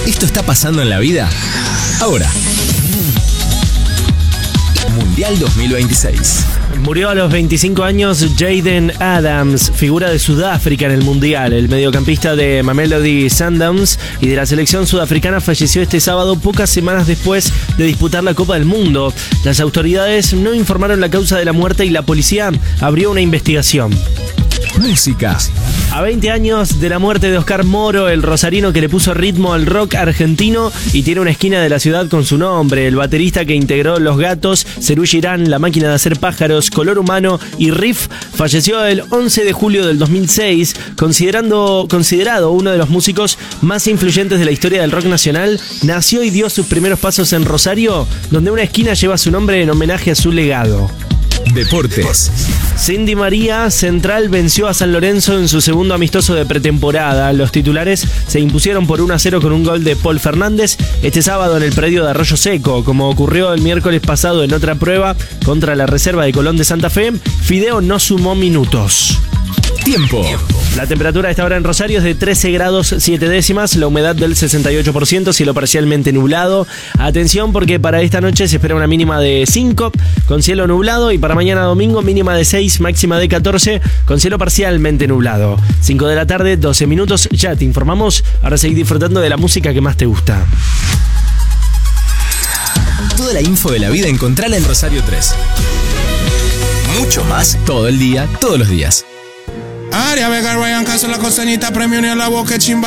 Esto está pasando en la vida ahora. Mundial 2026. Murió a los 25 años Jaden Adams, figura de Sudáfrica en el Mundial. El mediocampista de Mamelodi Sundowns y de la selección sudafricana falleció este sábado, pocas semanas después de disputar la Copa del Mundo. Las autoridades no informaron la causa de la muerte y la policía abrió una investigación. Música. A 20 años de la muerte de Oscar Moro, el rosarino que le puso ritmo al rock argentino y tiene una esquina de la ciudad con su nombre, el baterista que integró Los Gatos, Serú Girán, La Máquina de Hacer Pájaros, Color Humano y Riff, falleció el 11 de julio del 2006, considerado uno de los músicos más influyentes de la historia del rock nacional. Nació y dio sus primeros pasos en Rosario, donde una esquina lleva su nombre en homenaje a su legado. Deportes. Cindy María, Central venció a San Lorenzo en su segundo amistoso de pretemporada. Los titulares se impusieron por 1-0 con un gol de Paul Fernández este sábado en el predio de Arroyo Seco. Como ocurrió el miércoles pasado en otra prueba contra la reserva de Colón de Santa Fe, Fideo no sumó minutos. Tiempo. La temperatura a esta hora en Rosario es de 13 grados 7 décimas, la humedad del 68%, cielo parcialmente nublado. Atención porque para esta noche se espera una mínima de 5 con cielo nublado y para mañana domingo mínima de 6, máxima de 14 con cielo parcialmente nublado. 5 de la tarde, 12 minutos, ya te informamos. Ahora seguí disfrutando de la música que más te gusta. Toda la info de la vida encontrala en Rosario 3. Mucho más todo el día, todos los días. Aria Vega, Ryan Castro, la costanita, premio ni a la boca, chimba.